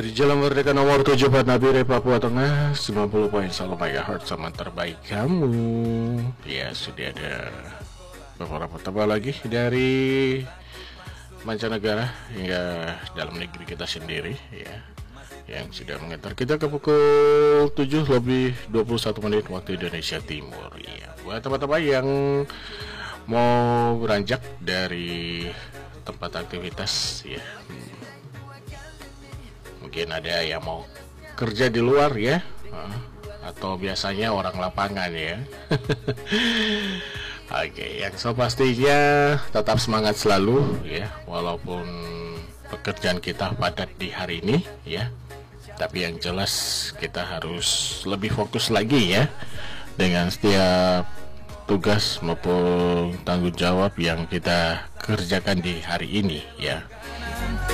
Dari Jalan Merdeka nomor 7 Nabire, Papua Tengah, 90.1 MHz sama terbaik kamu. Ya, sudah ada beberapa tebal lagi dari mancanegara hingga dalam negeri kita sendiri ya, yang sudah mengantar kita ke pukul 7 lebih 21 menit waktu Indonesia Timur ya. Buat teman-teman yang mau beranjak dari tempat aktivitas ya, mungkin ada yang mau kerja di luar ya, atau biasanya orang lapangan ya. Oke, yang so pastinya tetap semangat selalu ya, walaupun pekerjaan kita padat di hari ini ya, tapi yang jelas kita harus lebih fokus lagi ya dengan setiap tugas maupun tanggung jawab yang kita kerjakan di hari ini ya.